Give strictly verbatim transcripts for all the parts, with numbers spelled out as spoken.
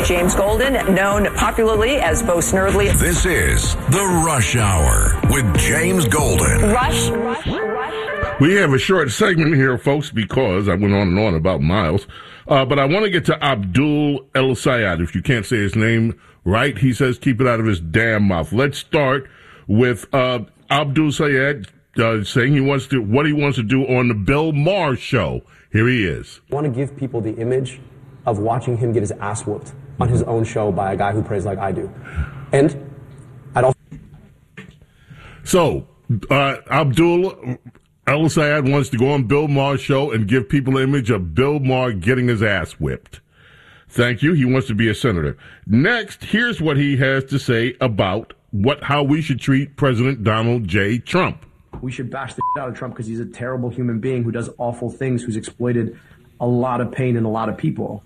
James Golden, known popularly as Bo Snerdley. This is The Rush Hour with James Golden. Rush, Rush, Rush. We have a short segment here, folks, because I went on and on about Miles. Uh, but I want to get to Abdul El Sayed. If you can't say his name right, he says keep it out of his damn mouth. Let's start with uh, Abdul Sayed uh, saying he wants to what he wants to do on the Bill Maher show. Here he is. I want to give people the image of watching him get his ass whooped on his own show by a guy who prays like I do. And I'd also... So, uh, Abdul El Sayed wants to go on Bill Maher's show and give people the image of Bill Maher getting his ass whipped. Thank you. He wants to be a senator. Next, here's what he has to say about what how we should treat President Donald J. Trump. We should bash the shit out of Trump because he's a terrible human being who does awful things, who's exploited a lot of pain in a lot of people.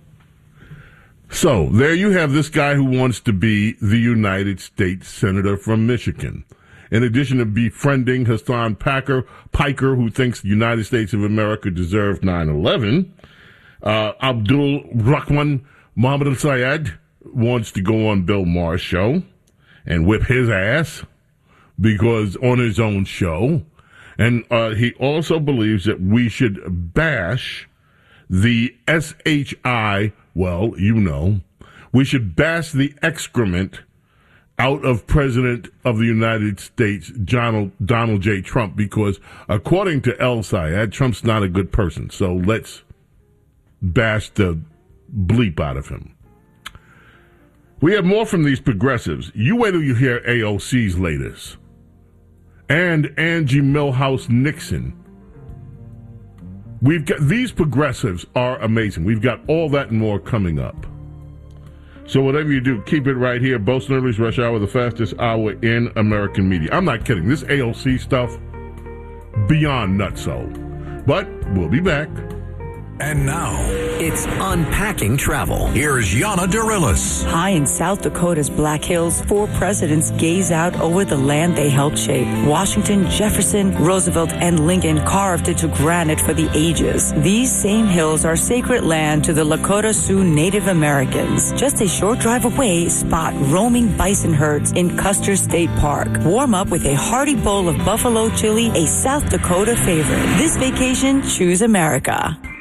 So, there you have this guy who wants to be the United States Senator from Michigan. In addition to befriending Hassan Packer, Piker, who thinks the United States of America deserved nine eleven, uh, Abdul Rahman Mohammed Al Sayed wants to go on Bill Maher's show and whip his ass because on his own show. And uh, he also believes that we should bash the S H I, well, you know, we should bash the excrement out of President of the United States, Donald, Donald J. Trump, because according to El Sayed, Trump's not a good person. So let's bash the bleep out of him. We have more from these progressives. You wait till you hear A O C's latest. And Angie Milhouse Nixon. We've got, these progressives are amazing. We've got all that and more coming up. So whatever you do, keep it right here. Bo Snerdley's Rush Hour, the fastest hour in American media. I'm not kidding. This A O C stuff, beyond nutso. But we'll be back. And now, it's Unpacking Travel. Here's Yana Dorillis. High in South Dakota's Black Hills, four presidents gaze out over the land they helped shape. Washington, Jefferson, Roosevelt, and Lincoln carved into granite for the ages. These same hills are sacred land to the Lakota Sioux Native Americans. Just a short drive away, spot roaming bison herds in Custer State Park. Warm up with a hearty bowl of buffalo chili, a South Dakota favorite. This vacation, choose America.